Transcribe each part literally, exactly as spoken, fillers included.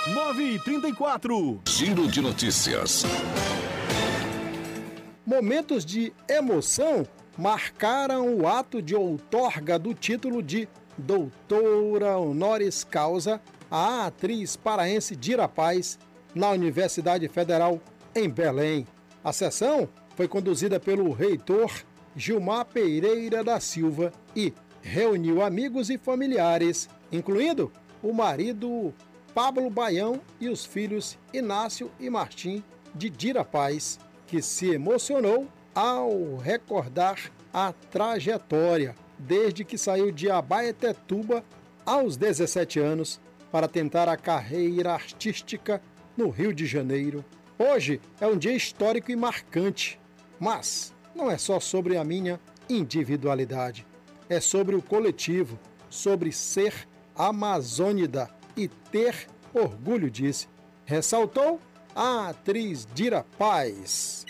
nove e trinta e quatro. Giro de notícias. Momentos de emoção marcaram o ato de outorga do título de doutora honoris causa à atriz paraense Dira Paz na Universidade Federal em Belém. A sessão foi conduzida pelo reitor Gilmar Pereira da Silva e reuniu amigos e familiares, incluindo o marido Pablo Baião e os filhos Inácio e Martim de Dira Paz, que se emocionou ao recordar a trajetória desde que saiu de Abaetetuba aos dezessete anos para tentar a carreira artística no Rio de Janeiro. Hoje é um dia histórico e marcante, mas não é só sobre a minha individualidade, é sobre o coletivo, sobre ser amazônida e ter orgulho disso, ressaltou a atriz Dira Paz.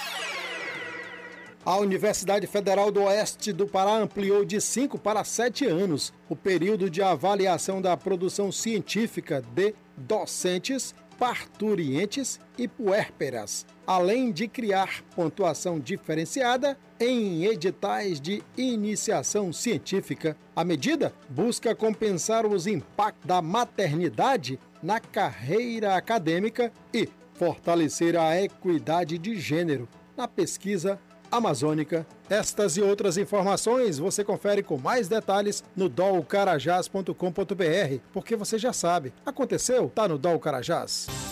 A Universidade Federal do Oeste do Pará ampliou de cinco para sete anos o período de avaliação da produção científica de docentes, parturientes e puérperas, além de criar pontuação diferenciada em editais de iniciação científica. A medida busca compensar os impactos da maternidade na carreira acadêmica e fortalecer a equidade de gênero na pesquisa amazônica. Estas e outras informações você confere com mais detalhes no dol carajás ponto com ponto br, porque você já sabe, aconteceu, tá no Dol Carajás.